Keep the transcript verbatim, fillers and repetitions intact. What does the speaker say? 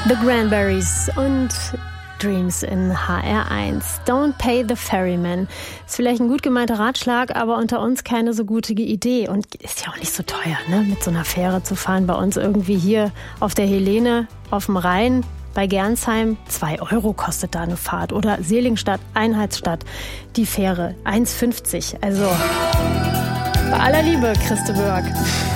The Cranberries und Dreams in H R eins. Don't pay the ferryman. Ist vielleicht ein gut gemeinter Ratschlag, aber unter uns keine so gute Idee. Und ist ja auch nicht so teuer, ne? Mit so einer Fähre zu fahren. Bei uns irgendwie hier auf der Helene, auf dem Rhein, bei Gernsheim, zwei Euro kostet da eine Fahrt. Oder Seligenstadt, Einheitsstadt, die Fähre, eins fünfzig. Also bei aller Liebe, Christe Börk.